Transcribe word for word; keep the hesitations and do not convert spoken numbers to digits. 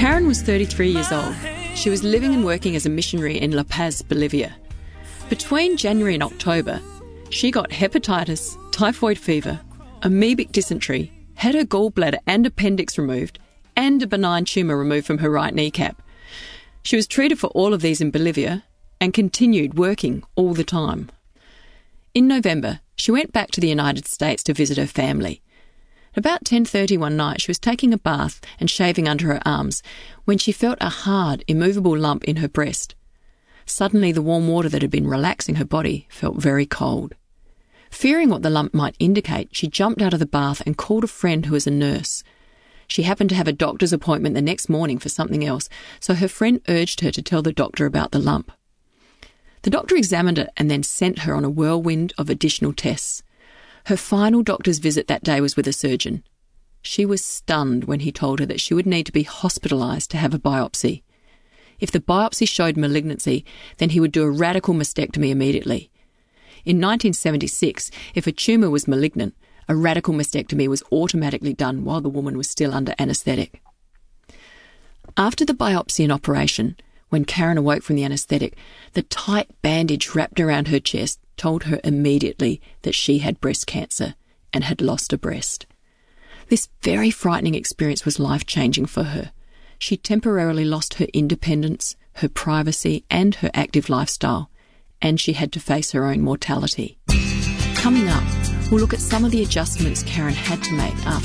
Karen was thirty-three years old. She was living and working as a missionary in La Paz, Bolivia. Between January and October, she got hepatitis, typhoid fever, amoebic dysentery, had her gallbladder and appendix removed, and a benign tumour removed from her right kneecap. She was treated for all of these in Bolivia and continued working all the time. In November, she went back to the United States to visit her family. At about ten thirty one night, she was taking a bath and shaving under her arms when she felt a hard, immovable lump in her breast. Suddenly, the warm water that had been relaxing her body felt very cold. Fearing what the lump might indicate, she jumped out of the bath and called a friend who was a nurse. She happened to have a doctor's appointment the next morning for something else, so her friend urged her to tell the doctor about the lump. The doctor examined it and then sent her on a whirlwind of additional tests. Her final doctor's visit that day was with a surgeon. She was stunned when he told her that she would need to be hospitalised to have a biopsy. If the biopsy showed malignancy, then he would do a radical mastectomy immediately. In nineteen seventy-six, if a tumour was malignant, a radical mastectomy was automatically done while the woman was still under anaesthetic. After the biopsy and operation, when Karen awoke from the anaesthetic, the tight bandage wrapped around her chest told her immediately that she had breast cancer and had lost a breast. This very frightening experience was life-changing for her. She temporarily lost her independence, her privacy, and her active lifestyle, and she had to face her own mortality. Coming up, we'll look at some of the adjustments Karen had to make after